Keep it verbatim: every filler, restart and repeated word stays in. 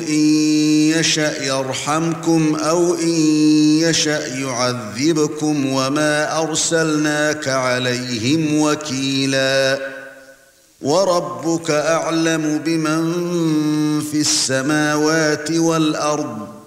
إن يشأ يرحمكم أو إن يشأ يعذبكم وما أرسلناك عليهم وكيلا وربك أعلم بمن في السماوات والأرض